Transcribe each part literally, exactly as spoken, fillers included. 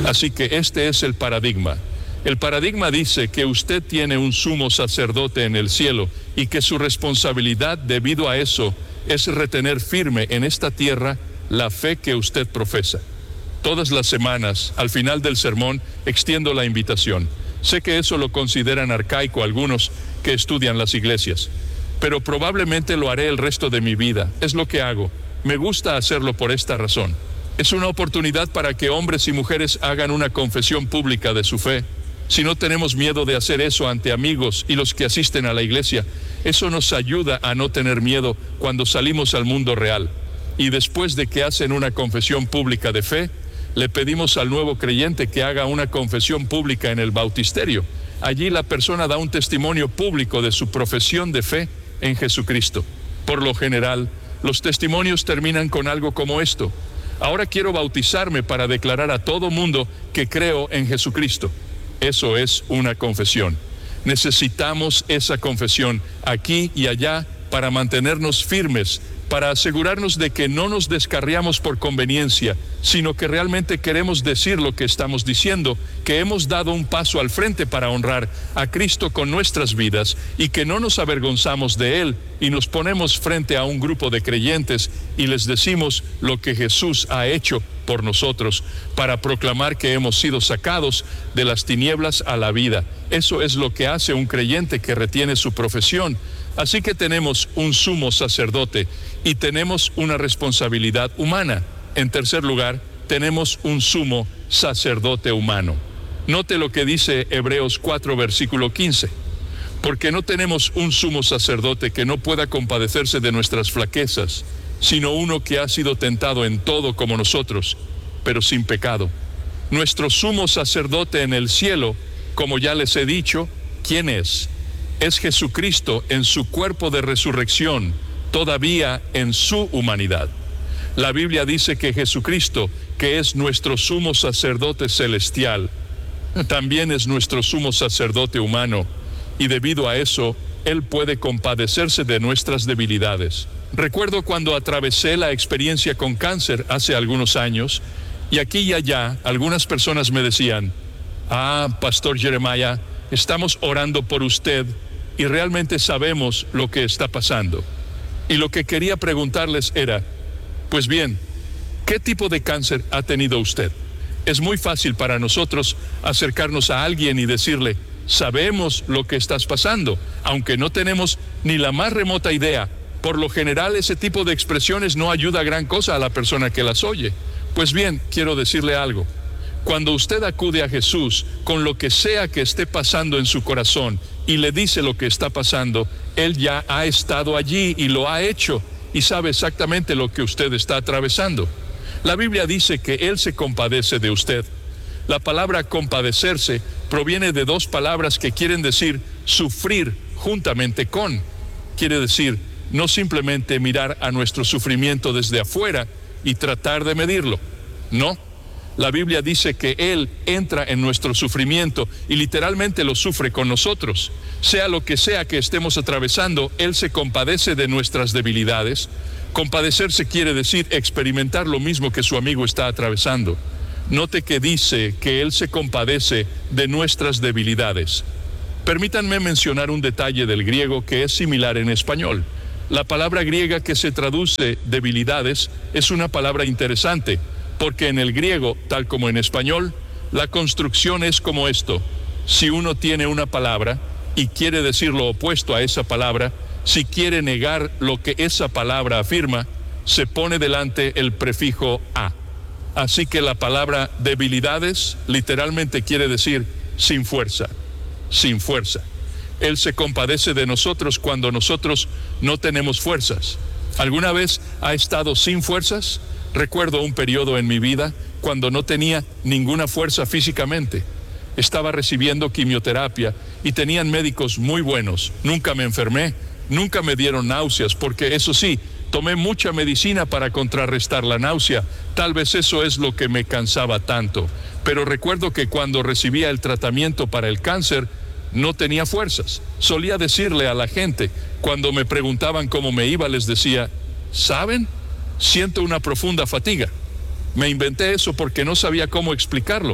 Así que este es el paradigma. El paradigma dice que usted tiene un sumo sacerdote en el cielo y que su responsabilidad debido a eso es retener firme en esta tierra la fe que usted profesa. Todas las semanas, al final del sermón, extiendo la invitación. Sé que eso lo consideran arcaico algunos que estudian las iglesias, pero probablemente lo haré el resto de mi vida. Es lo que hago. Me gusta hacerlo por esta razón. Es una oportunidad para que hombres y mujeres hagan una confesión pública de su fe. Si no tenemos miedo de hacer eso ante amigos y los que asisten a la iglesia, eso nos ayuda a no tener miedo cuando salimos al mundo real. Y después de que hacen una confesión pública de fe, le pedimos al nuevo creyente que haga una confesión pública en el bautisterio. Allí la persona da un testimonio público de su profesión de fe en Jesucristo. Por lo general, los testimonios terminan con algo como esto: ahora quiero bautizarme para declarar a todo mundo que creo en Jesucristo. Eso es una confesión. Necesitamos esa confesión aquí y allá para mantenernos firmes, para asegurarnos de que no nos descarriamos por conveniencia, sino que realmente queremos decir lo que estamos diciendo, que hemos dado un paso al frente para honrar a Cristo con nuestras vidas y que no nos avergonzamos de Él y nos ponemos frente a un grupo de creyentes y les decimos lo que Jesús ha hecho por nosotros para proclamar que hemos sido sacados de las tinieblas a la vida. Eso es lo que hace un creyente que retiene su profesión. Así que tenemos un sumo sacerdote y tenemos una responsabilidad humana. En tercer lugar, tenemos un sumo sacerdote humano. Note lo que dice Hebreos cuatro, versículo quince. Porque no tenemos un sumo sacerdote que no pueda compadecerse de nuestras flaquezas, sino uno que ha sido tentado en todo como nosotros, pero sin pecado. Nuestro sumo sacerdote en el cielo, como ya les he dicho, ¿quién es? Es Jesucristo en su cuerpo de resurrección, todavía en su humanidad. La Biblia dice que Jesucristo, que es nuestro sumo sacerdote celestial, también es nuestro sumo sacerdote humano, y debido a eso, Él puede compadecerse de nuestras debilidades. Recuerdo cuando atravesé la experiencia con cáncer hace algunos años, y aquí y allá algunas personas me decían: ah, Pastor Jeremiah, estamos orando por usted y realmente sabemos lo que está pasando. Y lo que quería preguntarles era: pues bien, ¿qué tipo de cáncer ha tenido usted? Es muy fácil para nosotros acercarnos a alguien y decirle: sabemos lo que estás pasando, aunque no tenemos ni la más remota idea. Por lo general, ese tipo de expresiones no ayuda gran cosa a la persona que las oye. Pues bien, quiero decirle algo. Cuando usted acude a Jesús con lo que sea que esté pasando en su corazón y le dice lo que está pasando, Él ya ha estado allí y lo ha hecho y sabe exactamente lo que usted está atravesando. La Biblia dice que Él se compadece de usted. La palabra compadecerse proviene de dos palabras que quieren decir sufrir juntamente con. Quiere decir no simplemente mirar a nuestro sufrimiento desde afuera y tratar de medirlo. No. La Biblia dice que Él entra en nuestro sufrimiento y literalmente lo sufre con nosotros. Sea lo que sea que estemos atravesando, Él se compadece de nuestras debilidades. Compadecerse quiere decir experimentar lo mismo que su amigo está atravesando. Note que dice que Él se compadece de nuestras debilidades. Permítanme mencionar un detalle del griego que es similar en español. La palabra griega que se traduce debilidades es una palabra interesante, porque en el griego, tal como en español, la construcción es como esto. Si uno tiene una palabra y quiere decir lo opuesto a esa palabra, si quiere negar lo que esa palabra afirma, se pone delante el prefijo a. Así que la palabra debilidades literalmente quiere decir sin fuerza, sin fuerza. Él se compadece de nosotros cuando nosotros no tenemos fuerzas. ¿Alguna vez ha estado sin fuerzas? Recuerdo un periodo en mi vida cuando no tenía ninguna fuerza físicamente. Estaba recibiendo quimioterapia y tenían médicos muy buenos. Nunca me enfermé, nunca me dieron náuseas, porque eso sí, tomé mucha medicina para contrarrestar la náusea. Tal vez eso es lo que me cansaba tanto. Pero recuerdo que cuando recibía el tratamiento para el cáncer, no tenía fuerzas. Solía decirle a la gente, cuando me preguntaban cómo me iba, les decía: ¿saben? Siento una profunda fatiga. Me inventé eso porque no sabía cómo explicarlo.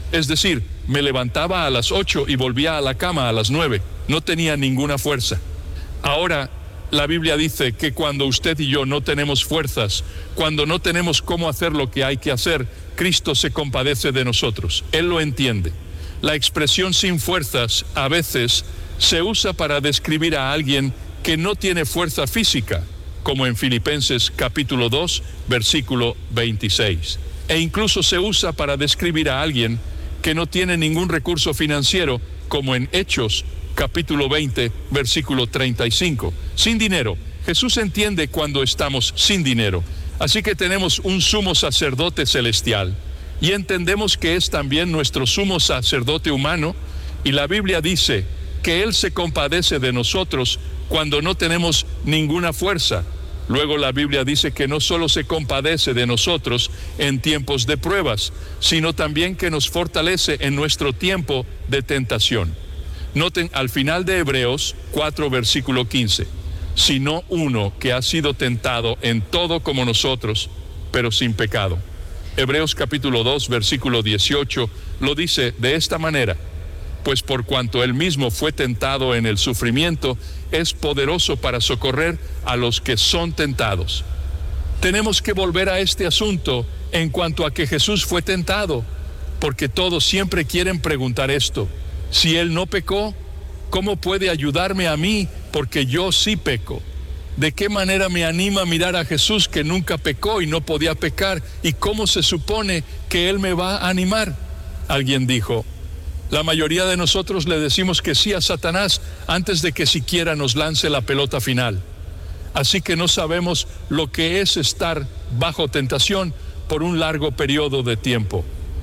Es decir, me levantaba a las ocho y volvía a la cama a las nueve. No tenía ninguna fuerza. Ahora, la Biblia dice que cuando usted y yo no tenemos fuerzas, cuando no tenemos cómo hacer lo que hay que hacer, Cristo se compadece de nosotros. Él lo entiende. La expresión sin fuerzas a veces se usa para describir a alguien que no tiene fuerza física, como en Filipenses capítulo dos, versículo veintiséis. E incluso se usa para describir a alguien que no tiene ningún recurso financiero, como en Hechos capítulo veinte, versículo treinta y cinco. Sin dinero. Jesús entiende cuando estamos sin dinero. Así que tenemos un sumo sacerdote celestial y entendemos que es también nuestro sumo sacerdote humano, y la Biblia dice que Él se compadece de nosotros cuando no tenemos ninguna fuerza. Luego la Biblia dice que no solo se compadece de nosotros en tiempos de pruebas, sino también que nos fortalece en nuestro tiempo de tentación. Noten al final de Hebreos cuatro, versículo quince, sino uno que ha sido tentado en todo como nosotros, pero sin pecado. Hebreos capítulo dos, versículo dieciocho, lo dice de esta manera: pues por cuanto él mismo fue tentado en el sufrimiento, es poderoso para socorrer a los que son tentados. Tenemos que volver a este asunto en cuanto a que Jesús fue tentado, porque todos siempre quieren preguntar esto: si él no pecó, ¿cómo puede ayudarme a mí? Porque yo sí peco. ¿De qué manera me anima a mirar a Jesús, que nunca pecó y no podía pecar? ¿Y cómo se supone que él me va a animar? Alguien dijo: la mayoría de nosotros le decimos que sí a Satanás antes de que siquiera nos lance la pelota final. Así que no sabemos lo que es estar bajo tentación por un largo periodo de tiempo.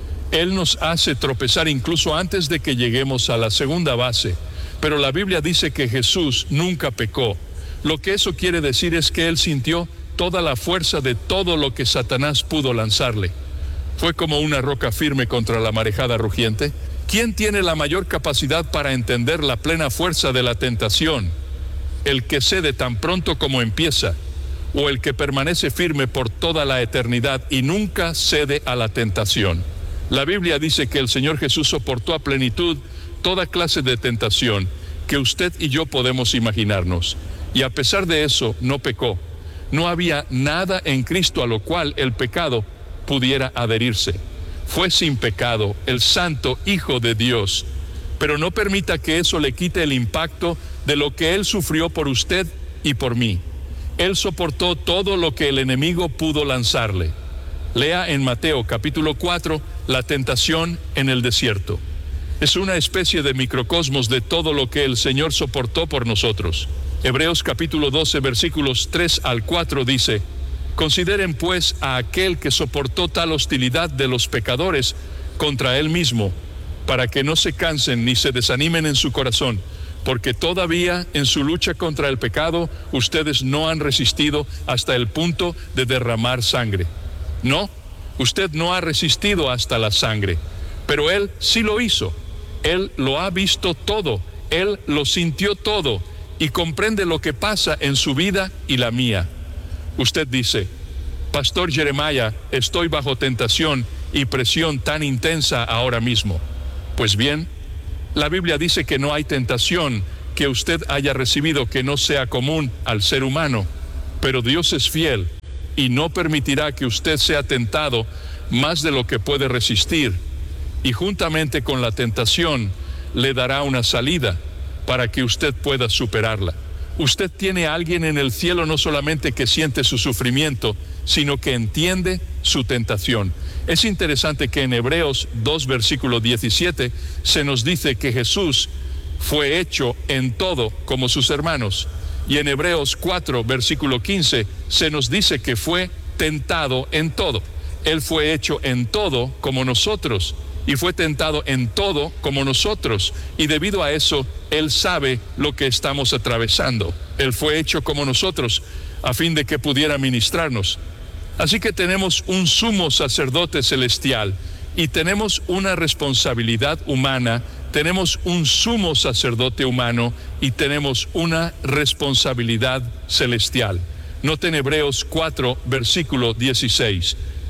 Él nos hace tropezar incluso antes de que lleguemos a la segunda base. Pero la Biblia dice que Jesús nunca pecó. Lo que eso quiere decir es que Él sintió toda la fuerza de todo lo que Satanás pudo lanzarle. Fue como una roca firme contra la marejada rugiente. ¿Quién tiene la mayor capacidad para entender la plena fuerza de la tentación? ¿El que cede tan pronto como empieza, o el que permanece firme por toda la eternidad y nunca cede a la tentación? La Biblia dice que el Señor Jesús soportó a plenitud toda clase de tentación que usted y yo podemos imaginarnos, y a pesar de eso no pecó. No había nada en Cristo a lo cual el pecado pudiera adherirse. Fue sin pecado, el santo Hijo de Dios. Pero no permita que eso le quite el impacto de lo que Él sufrió por usted y por mí. Él soportó todo lo que el enemigo pudo lanzarle. Lea en Mateo capítulo cuatro, la tentación en el desierto. Es una especie de microcosmos de todo lo que el Señor soportó por nosotros. Hebreos capítulo doce, versículos tres al cuatro dice: consideren pues a aquel que soportó tal hostilidad de los pecadores contra él mismo, para que no se cansen ni se desanimen en su corazón, porque todavía en su lucha contra el pecado ustedes no han resistido hasta el punto de derramar sangre. No, usted no ha resistido hasta la sangre, pero él sí lo hizo. Él lo ha visto todo, él lo sintió todo y comprende lo que pasa en su vida y la mía. Usted dice: Pastor Jeremiah, estoy bajo tentación y presión tan intensa ahora mismo. Pues bien, la Biblia dice que no hay tentación que usted haya recibido que no sea común al ser humano, pero Dios es fiel y no permitirá que usted sea tentado más de lo que puede resistir, y juntamente con la tentación le dará una salida para que usted pueda superarla. Usted tiene a alguien en el cielo no solamente que siente su sufrimiento, sino que entiende su tentación. Es interesante que en Hebreos dos, versículo diecisiete, se nos dice que Jesús fue hecho en todo como sus hermanos. Y en Hebreos cuatro, versículo quince, se nos dice que fue tentado en todo. Él fue hecho en todo como nosotros, y fue tentado en todo como nosotros, y debido a eso, Él sabe lo que estamos atravesando. Él fue hecho como nosotros, a fin de que pudiera ministrarnos. Así que tenemos un sumo sacerdote celestial, y tenemos una responsabilidad humana, tenemos un sumo sacerdote humano, y tenemos una responsabilidad celestial. Noten Hebreos cuatro, versículo dieciséis.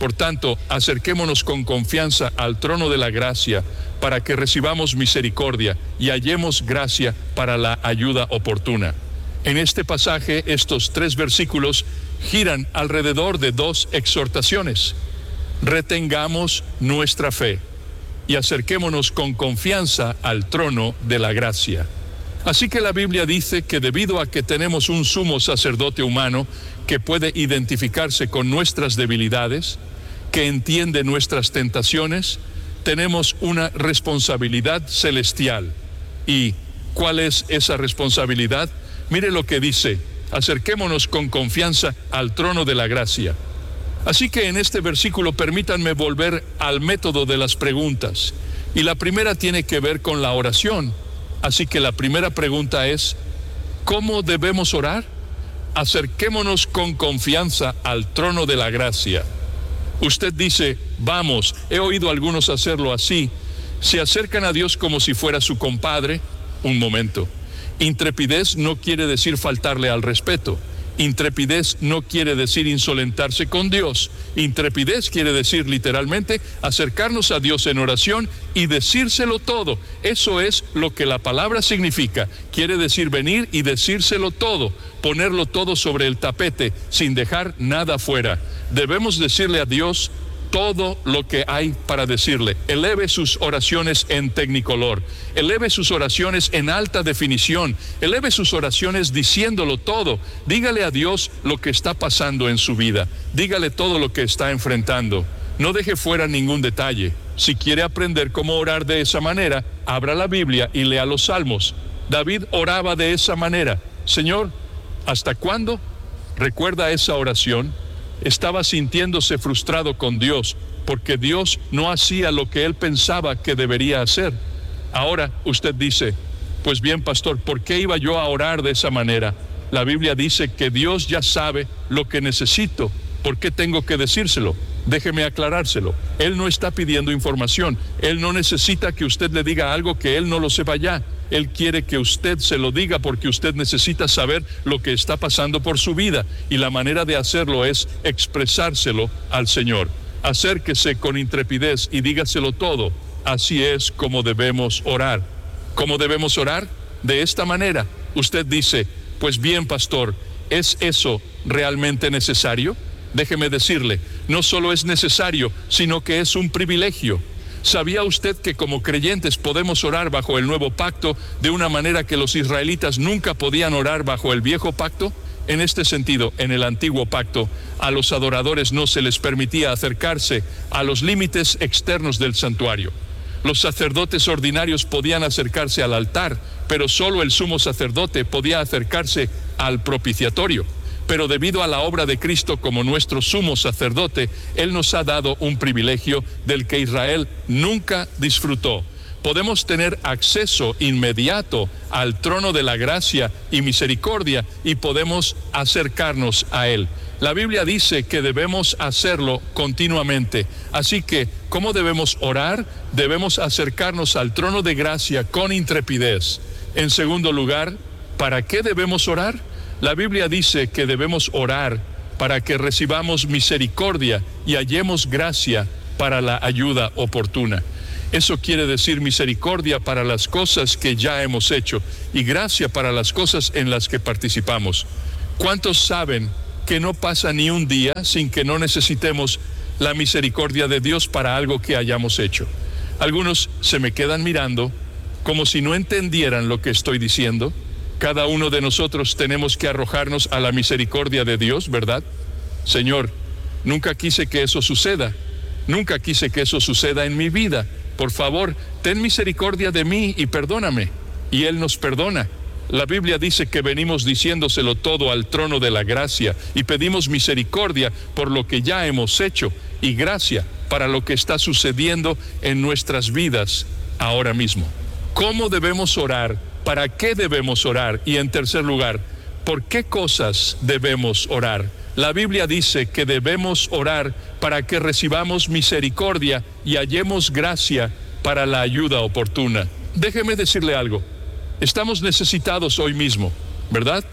Por tanto, acerquémonos con confianza al trono de la gracia para que recibamos misericordia y hallemos gracia para la ayuda oportuna. En este pasaje, estos tres versículos giran alrededor de dos exhortaciones. Retengamos nuestra fe y acerquémonos con confianza al trono de la gracia. Así que la Biblia dice que debido a que tenemos un sumo sacerdote humano que puede identificarse con nuestras debilidades, que entiende nuestras tentaciones, tenemos una responsabilidad celestial. ¿Y cuál es esa responsabilidad? Mire lo que dice: acerquémonos con confianza al trono de la gracia. Así que en este versículo permítanme volver al método de las preguntas. Y la primera tiene que ver con la oración. Así que la primera pregunta es: ¿cómo debemos orar? Acerquémonos con confianza al trono de la gracia. Usted dice: vamos, he oído a algunos hacerlo así. Se acercan a Dios como si fuera su compadre. Un momento. Intrepidez no quiere decir faltarle al respeto. Intrepidez no quiere decir insolentarse con Dios. Intrepidez quiere decir literalmente acercarnos a Dios en oración y decírselo todo. Eso es lo que la palabra significa. Quiere decir venir y decírselo todo, ponerlo todo sobre el tapete sin dejar nada fuera. Debemos decirle a Dios todo lo que hay para decirle. Eleve sus oraciones en tecnicolor, eleve sus oraciones en alta definición, eleve sus oraciones diciéndolo todo. Dígale a Dios lo que está pasando en su vida, dígale todo lo que está enfrentando. No deje fuera ningún detalle. Si quiere aprender cómo orar de esa manera, abra la Biblia y lea los Salmos. David oraba de esa manera. Señor, ¿hasta cuándo? ¿Recuerda esa oración? Estaba sintiéndose frustrado con Dios porque Dios no hacía lo que él pensaba que debería hacer. Ahora usted dice: pues bien, pastor, ¿por qué iba yo a orar de esa manera? La Biblia dice que Dios ya sabe lo que necesito. ¿Por qué tengo que decírselo? Déjeme aclarárselo. Él no está pidiendo información. Él no necesita que usted le diga algo que él no lo sepa ya. Él quiere que usted se lo diga porque usted necesita saber lo que está pasando por su vida. Y la manera de hacerlo es expresárselo al Señor. Acérquese con intrepidez y dígaselo todo. Así es como debemos orar. ¿Cómo debemos orar? De esta manera. Usted dice: pues bien, pastor, ¿es eso realmente necesario? Déjeme decirle, no solo es necesario, sino que es un privilegio. ¿Sabía usted que como creyentes podemos orar bajo el nuevo pacto de una manera que los israelitas nunca podían orar bajo el viejo pacto? En este sentido, en el antiguo pacto, a los adoradores no se les permitía acercarse a los límites externos del santuario. Los sacerdotes ordinarios podían acercarse al altar, pero solo el sumo sacerdote podía acercarse al propiciatorio. Pero debido a la obra de Cristo como nuestro sumo sacerdote, Él nos ha dado un privilegio del que Israel nunca disfrutó. Podemos tener acceso inmediato al trono de la gracia y misericordia y podemos acercarnos a Él. La Biblia dice que debemos hacerlo continuamente. Así que, ¿cómo debemos orar? Debemos acercarnos al trono de gracia con intrepidez. En segundo lugar, ¿para qué debemos orar? La Biblia dice que debemos orar para que recibamos misericordia y hallemos gracia para la ayuda oportuna. Eso quiere decir misericordia para las cosas que ya hemos hecho y gracia para las cosas en las que participamos. ¿Cuántos saben que no pasa ni un día sin que no necesitemos la misericordia de Dios para algo que hayamos hecho? Algunos se me quedan mirando como si no entendieran lo que estoy diciendo. Cada uno de nosotros tenemos que arrojarnos a la misericordia de Dios, ¿verdad? Señor, nunca quise que eso suceda. Nunca quise que eso suceda en mi vida. Por favor, ten misericordia de mí y perdóname. Y Él nos perdona. La Biblia dice que venimos diciéndoselo todo al trono de la gracia y pedimos misericordia por lo que ya hemos hecho y gracia para lo que está sucediendo en nuestras vidas ahora mismo. ¿Cómo debemos orar? ¿Para qué debemos orar? Y en tercer lugar, ¿por qué cosas debemos orar? La Biblia dice que debemos orar para que recibamos misericordia y hallemos gracia para la ayuda oportuna. Déjeme decirle algo. Estamos necesitados hoy mismo, ¿verdad?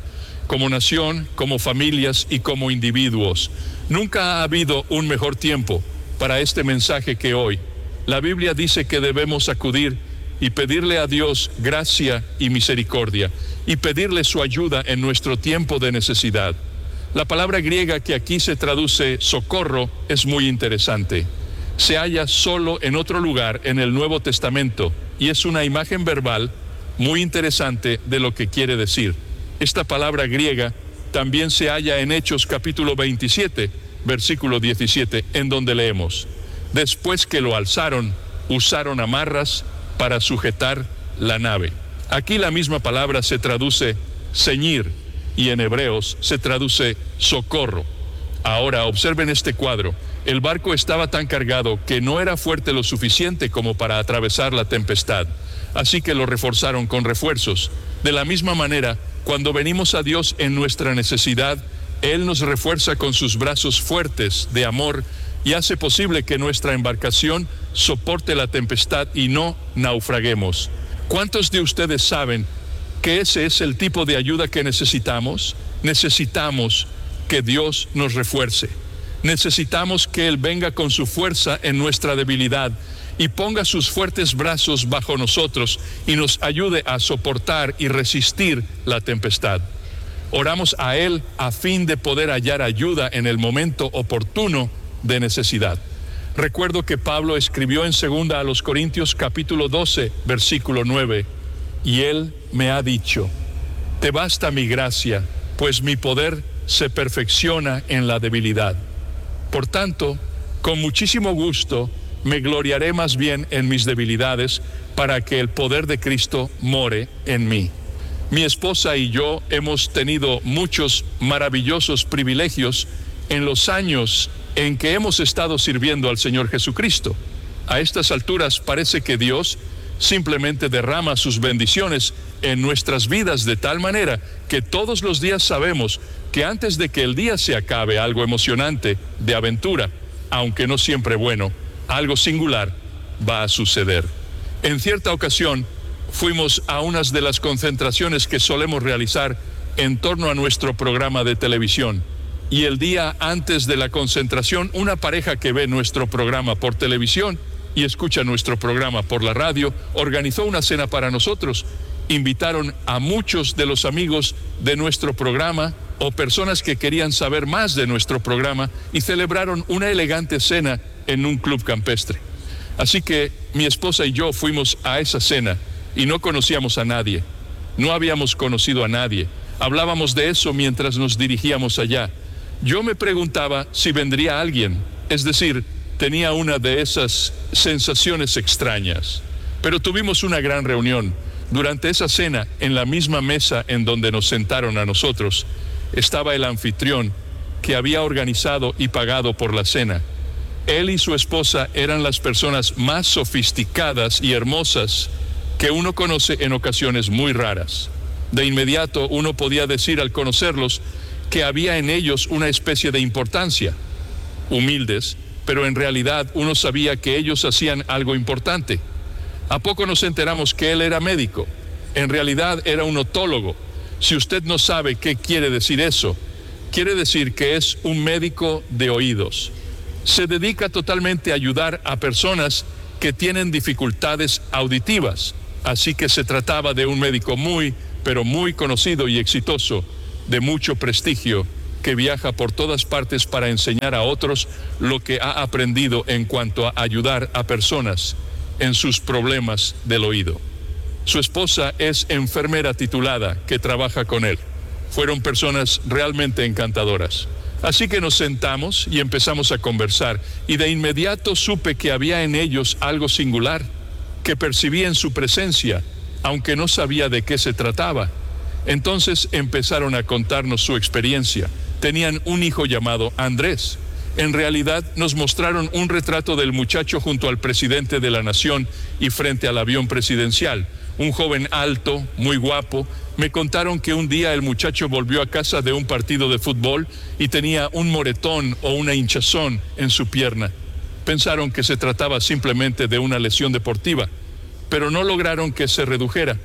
como nación, como familias y como individuos. Nunca ha habido un mejor tiempo para este mensaje que hoy. La Biblia dice que debemos acudir y pedirle a Dios gracia y misericordia y pedirle su ayuda en nuestro tiempo de necesidad. La palabra griega que aquí se traduce socorro es muy interesante. Se halla solo en otro lugar en el Nuevo Testamento y es una imagen verbal muy interesante de lo que quiere decir. Esta palabra griega también se halla en Hechos capítulo veintisiete, versículo diecisiete, en donde leemos: después que lo alzaron, usaron amarras para sujetar la nave. Aquí la misma palabra se traduce ceñir y en hebreos se traduce socorro. Ahora observen este cuadro. El barco estaba tan cargado que no era fuerte lo suficiente como para atravesar la tempestad, así que lo reforzaron con refuerzos. De la misma manera, cuando venimos a Dios en nuestra necesidad, Él nos refuerza con sus brazos fuertes de amor y hace posible que nuestra embarcación soporte la tempestad y no naufraguemos. ¿Cuántos de ustedes saben que ese es el tipo de ayuda que necesitamos? Necesitamos que Dios nos refuerce. Necesitamos que Él venga con su fuerza en nuestra debilidad y ponga sus fuertes brazos bajo nosotros y nos ayude a soportar y resistir la tempestad. Oramos a Él a fin de poder hallar ayuda en el momento oportuno de necesidad. Recuerdo que Pablo escribió en segunda a los Corintios capítulo doce, versículo nueve, y Él me ha dicho: te basta mi gracia, pues mi poder se perfecciona en la debilidad. Por tanto, con muchísimo gusto me gloriaré más bien en mis debilidades, para que el poder de Cristo more en mí. Mi esposa y yo hemos tenido muchos maravillosos privilegios en los años en que hemos estado sirviendo al Señor Jesucristo. A estas alturas parece que Dios simplemente derrama sus bendiciones en nuestras vidas de tal manera que todos los días sabemos que antes de que el día se acabe, algo emocionante, de aventura, aunque no siempre bueno, algo singular va a suceder. En cierta ocasión fuimos a unas de las concentraciones que solemos realizar en torno a nuestro programa de televisión, y el día antes de la concentración, una pareja que ve nuestro programa por televisión y escucha nuestro programa por la radio organizó una cena para nosotros. Invitaron a muchos de los amigos de nuestro programa o personas que querían saber más de nuestro programa y celebraron una elegante cena en un club campestre. Así que mi esposa y yo fuimos a esa cena y no conocíamos a nadie, no habíamos conocido a nadie. Hablábamos de eso mientras nos dirigíamos allá. Yo me preguntaba si vendría alguien, es decir, tenía una de esas sensaciones extrañas. Pero tuvimos una gran reunión. Durante esa cena, en la misma mesa en donde nos sentaron a nosotros, estaba el anfitrión que había organizado y pagado por la cena. Él y su esposa eran las personas más sofisticadas y hermosas que uno conoce en ocasiones muy raras. De inmediato uno podía decir al conocerlos que había en ellos una especie de importancia, humildes, pero en realidad uno sabía que ellos hacían algo importante. ¿A poco nos enteramos que él era médico? En realidad era un otólogo. Si usted no sabe qué quiere decir eso, quiere decir que es un médico de oídos. Se dedica totalmente a ayudar a personas que tienen dificultades auditivas, así que se trataba de un médico muy, pero muy conocido y exitoso, de mucho prestigio, que viaja por todas partes para enseñar a otros lo que ha aprendido en cuanto a ayudar a personas en sus problemas del oído. Su esposa es enfermera titulada que trabaja con él. Fueron personas realmente encantadoras. Así que nos sentamos y empezamos a conversar, y de inmediato supe que había en ellos algo singular, que percibí en su presencia, aunque no sabía de qué se trataba. Entonces empezaron a contarnos su experiencia. Tenían un hijo llamado Andrés. En realidad nos mostraron un retrato del muchacho junto al presidente de la nación y frente al avión presidencial. Un joven alto, muy guapo. Me contaron que un día el muchacho volvió a casa de un partido de fútbol y tenía un moretón o una hinchazón en su pierna. Pensaron que se trataba simplemente de una lesión deportiva, pero no lograron que se redujera.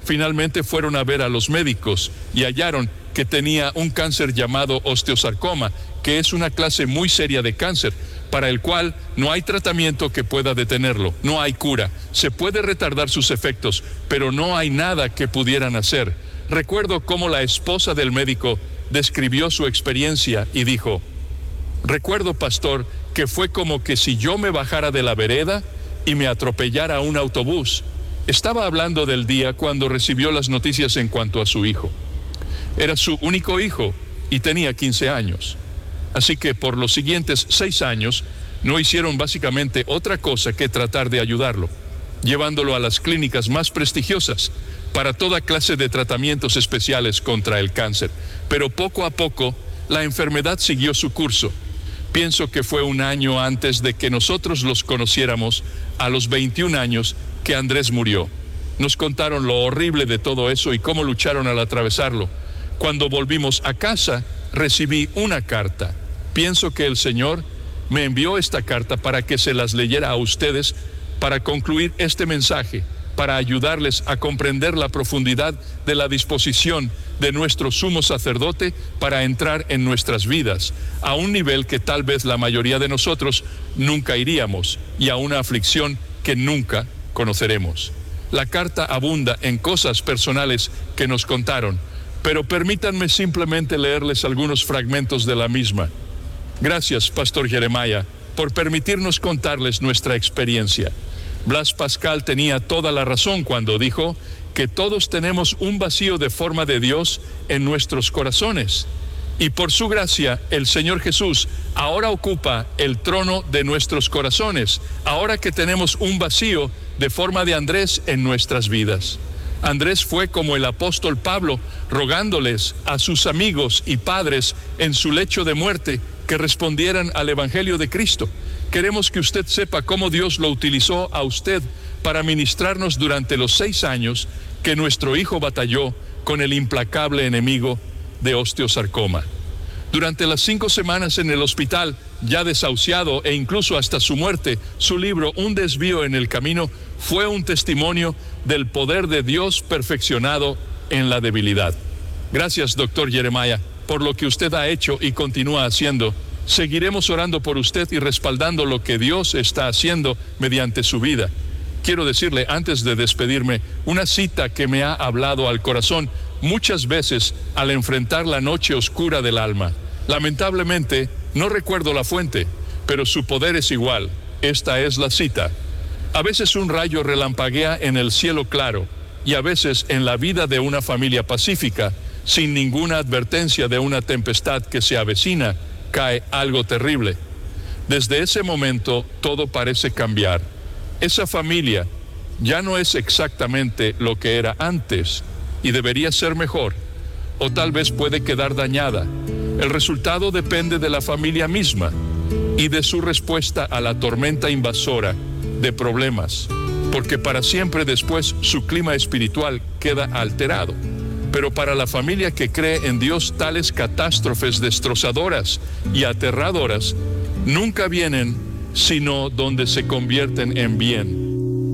Finalmente fueron a ver a los médicos y hallaron que tenía un cáncer llamado osteosarcoma, que es una clase muy seria de cáncer, para el cual no hay tratamiento que pueda detenerlo, no hay cura. Se puede retardar sus efectos, pero no hay nada que pudieran hacer. Recuerdo cómo la esposa del médico describió su experiencia y dijo: recuerdo, pastor, que fue como que si yo me bajara de la vereda y me atropellara un autobús. Estaba hablando del día cuando recibió las noticias en cuanto a su hijo. Era su único hijo y tenía quince años. Así que por los siguientes seis años no hicieron básicamente otra cosa que tratar de ayudarlo, llevándolo a las clínicas más prestigiosas para toda clase de tratamientos especiales contra el cáncer. Pero poco a poco la enfermedad siguió su curso. Pienso que fue un año antes de que nosotros los conociéramos, a los veintiún años, que Andrés murió. Nos contaron lo horrible de todo eso y cómo lucharon al atravesarlo. Cuando volvimos a casa, recibí una carta. Pienso que el Señor me envió esta carta para que se las leyera a ustedes, para concluir este mensaje, para ayudarles a comprender la profundidad de la disposición de nuestro sumo sacerdote para entrar en nuestras vidas, a un nivel que tal vez la mayoría de nosotros nunca iríamos, y a una aflicción que nunca conoceremos. La carta abunda en cosas personales que nos contaron, pero permítanme simplemente leerles algunos fragmentos de la misma. Gracias, Pastor Jeremiah, por permitirnos contarles nuestra experiencia. Blas Pascal tenía toda la razón cuando dijo que todos tenemos un vacío de forma de Dios en nuestros corazones. Y por su gracia, el Señor Jesús ahora ocupa el trono de nuestros corazones, ahora que tenemos un vacío de forma de Andrés en nuestras vidas. Andrés fue como el apóstol Pablo, rogándoles a sus amigos y padres en su lecho de muerte que respondieran al Evangelio de Cristo. Queremos que usted sepa cómo Dios lo utilizó a usted para ministrarnos durante los seis años que nuestro hijo batalló con el implacable enemigo de osteosarcoma. Durante las cinco semanas en el hospital, ya desahuciado e incluso hasta su muerte, su libro Un desvío en el camino fue un testimonio del poder de Dios perfeccionado en la debilidad. Gracias, doctor Jeremiah, por lo que usted ha hecho y continúa haciendo. Seguiremos orando por usted y respaldando lo que Dios está haciendo mediante su vida. Quiero decirle, antes de despedirme, una cita que me ha hablado al corazón muchas veces al enfrentar la noche oscura del alma. Lamentablemente, no recuerdo la fuente, pero su poder es igual. Esta es la cita. A veces un rayo relampaguea en el cielo claro, y a veces en la vida de una familia pacífica, sin ninguna advertencia de una tempestad que se avecina, cae algo terrible. Desde ese momento, todo parece cambiar. Esa familia ya no es exactamente lo que era antes y debería ser mejor, o tal vez puede quedar dañada. El resultado depende de la familia misma y de su respuesta a la tormenta invasora de problemas, porque para siempre después su clima espiritual queda alterado. Pero para la familia que cree en Dios, tales catástrofes destrozadoras y aterradoras nunca vienen sino donde se convierten en bien.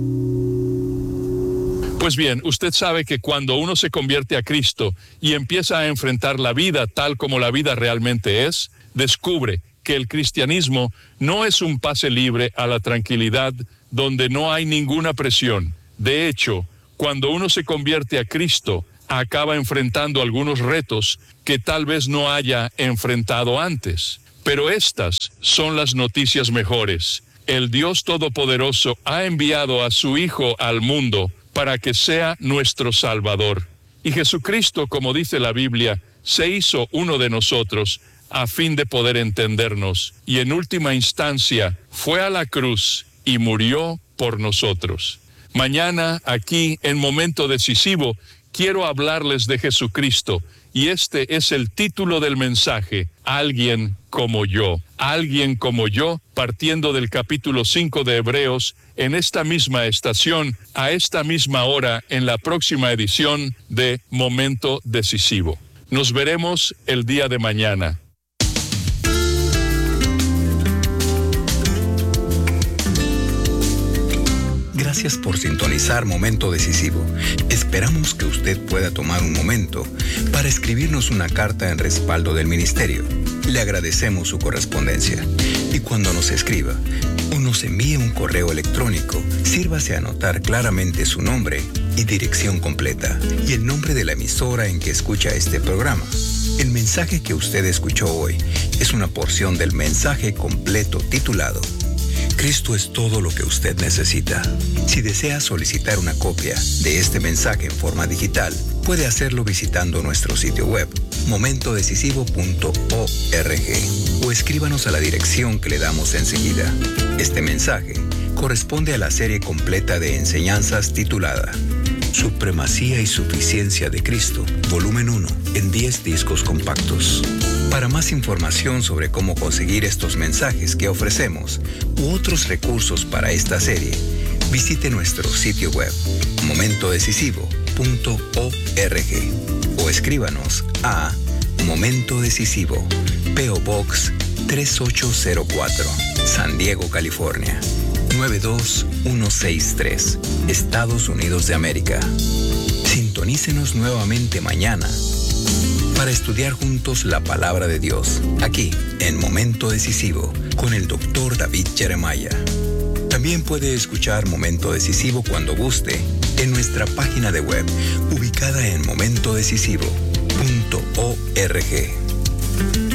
Pues bien, usted sabe que cuando uno se convierte a Cristo y empieza a enfrentar la vida tal como la vida realmente es, descubre que el cristianismo no es un pase libre a la tranquilidad donde no hay ninguna presión. De hecho, cuando uno se convierte a Cristo, acaba enfrentando algunos retos que tal vez no haya enfrentado antes. Pero estas son las noticias mejores. El Dios Todopoderoso ha enviado a su Hijo al mundo para que sea nuestro Salvador. Y Jesucristo, como dice la Biblia, se hizo uno de nosotros a fin de poder entendernos. Y en última instancia, fue a la cruz y murió por nosotros. Mañana, aquí, en Momento Decisivo, quiero hablarles de Jesucristo. Y este es el título del mensaje: Alguien como yo. Alguien como yo, partiendo del capítulo cinco de Hebreos, en esta misma estación, a esta misma hora, en la próxima edición de Momento Decisivo. Nos veremos el día de mañana. Gracias por sintonizar Momento Decisivo. Esperamos que usted pueda tomar un momento para escribirnos una carta en respaldo del ministerio. Le agradecemos su correspondencia. Y cuando nos escriba o nos envíe un correo electrónico, sírvase a anotar claramente su nombre y dirección completa y el nombre de la emisora en que escucha este programa. El mensaje que usted escuchó hoy es una porción del mensaje completo titulado Cristo es todo lo que usted necesita. Si desea solicitar una copia de este mensaje en forma digital, puede hacerlo visitando nuestro sitio web, momento decisivo punto org, o escríbanos a la dirección que le damos enseguida. Este mensaje corresponde a la serie completa de enseñanzas titulada Supremacía y Suficiencia de Cristo, volumen uno, en diez discos compactos. Para más información sobre cómo conseguir estos mensajes que ofrecemos u otros recursos para esta serie, visite nuestro sitio web, momento decisivo punto org, o escríbanos a Momento Decisivo, P O Box tres ocho cero cuatro, San Diego, California, nueve dos uno seis tres, Estados Unidos de América. Sintonícenos nuevamente mañana para estudiar juntos la palabra de Dios, aquí en Momento Decisivo, con el doctor David Jeremiah. También puede escuchar Momento Decisivo cuando guste en nuestra página de web, ubicada en momento decisivo punto org.